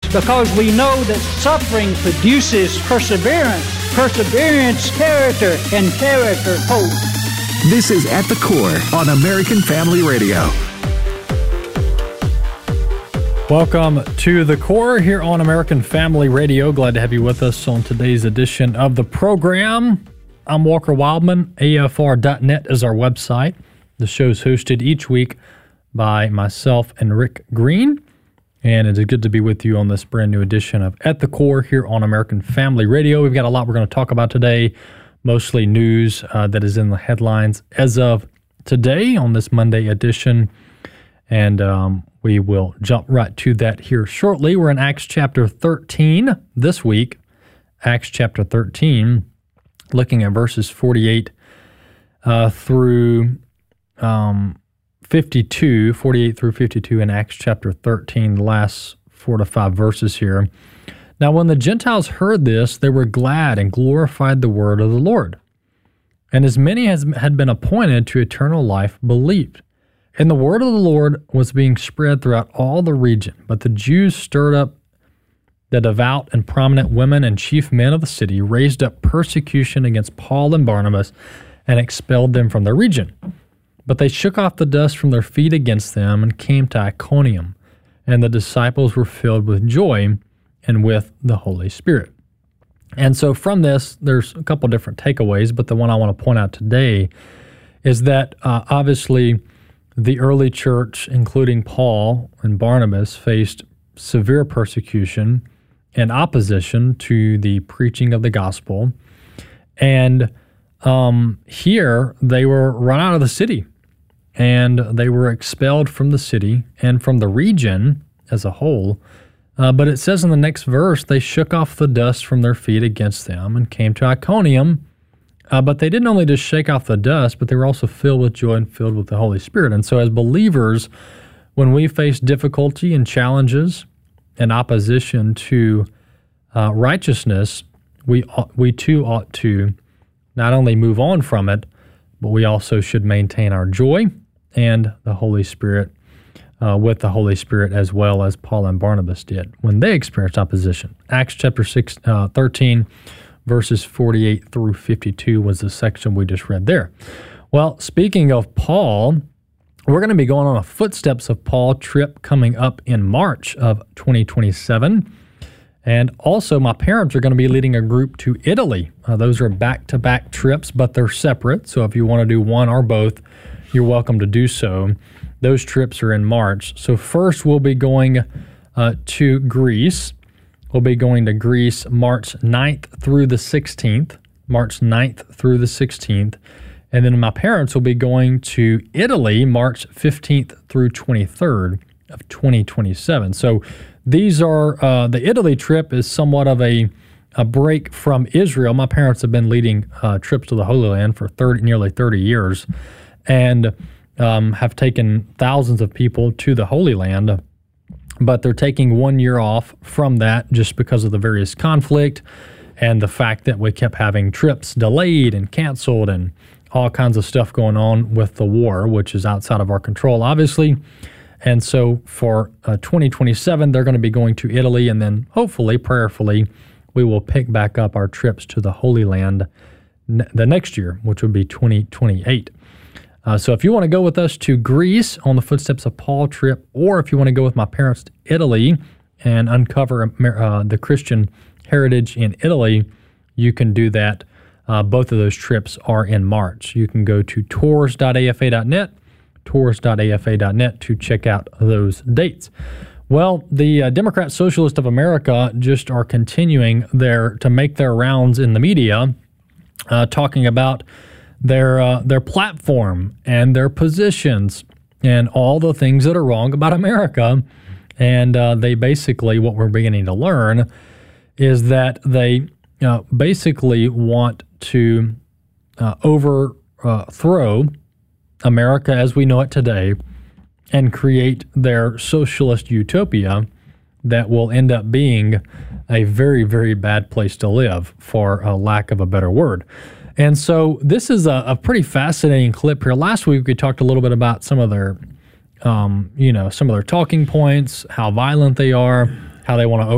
because we know that suffering produces perseverance, perseverance, character, and character, hope. This is At the Core on American Family Radio. Welcome to The Core here on American Family Radio. Glad to have you with us on today's edition of the program. I'm Walker Wildman. AFR.net is our website. The show's hosted each week by myself and Rick Green. And it is good to be with you on this brand new edition of At the Core here on American Family Radio. We've got a lot we're going to talk about today, mostly news that is in the headlines as of today on this Monday edition. And we will jump right to that here shortly. We're in Acts chapter 13 this week. Acts chapter 13, looking at verses 48 through 52, 48 through 52 in Acts chapter 13, the last 4 to 5 verses here. Now, when the Gentiles heard this, they were glad and glorified the word of the Lord. And as many as had been appointed to eternal life believed. And the word of the Lord was being spread throughout all the region. But the Jews stirred up the devout and prominent women and chief men of the city, raised up persecution against Paul and Barnabas, and expelled them from the region. But they shook off the dust from their feet against them and came to Iconium. And the disciples were filled with joy and with the Holy Spirit. And so from this, there's a couple different takeaways, but the one I want to point out today is that obviously the early church, including Paul and Barnabas, faced severe persecution and opposition to the preaching of the gospel. And here they were run out of the city, and they were expelled from the city and from the region as a whole. But it says in the next verse, they shook off the dust from their feet against them and came to Iconium. But they didn't only just shake off the dust, but they were also filled with joy and filled with the Holy Spirit. And so as believers, when we face difficulty and challenges and opposition to righteousness, we too ought to not only move on from it, but we also should maintain our joy and the Holy Spirit, with the Holy Spirit, as well as Paul and Barnabas did when they experienced opposition. Acts chapter 13, verses 48 through 52 was the section we just read there. Well, speaking of Paul, we're going to be going on a Footsteps of Paul trip coming up in March of 2027. And also, my parents are going to be leading a group to Italy. Those are back-to-back trips, but they're separate. So if you want to do one or both, you're welcome to do so. Those trips are in March. So first, we'll be going to Greece. We'll be going to Greece March 9th through the 16th. March 9th through the 16th. And then my parents will be going to Italy March 15th through 23rd of 2027. So these are, the Italy trip is somewhat of a break from Israel. My parents have been leading trips to the Holy Land for nearly 30 years and have taken thousands of people to the Holy Land. But they're taking 1 year off from that just because of the various conflict and the fact that we kept having trips delayed and canceled and all kinds of stuff going on with the war, which is outside of our control, obviously. And so for 2027, they're going to be going to Italy, and then hopefully, prayerfully, we will pick back up our trips to the Holy Land the next year, which would be 2028. So if you want to go with us to Greece on the Footsteps of Paul trip, or if you want to go with my parents to Italy and uncover the Christian heritage in Italy, you can do that. Both of those trips are in March. You can go to tours.afa.net, tours.afa.net to check out those dates. Well, the Democrat Socialists of America just are continuing to make their rounds in the media, talking about their platform and their positions and all the things that are wrong about America. And they basically, what we're beginning to learn is that they basically want to overthrow America as we know it today and create their socialist utopia that will end up being a very, very bad place to live, for a lack of a better word. And so this is a pretty fascinating clip here. Last week we talked a little bit about some of their, some of their talking points, how violent they are, how they want to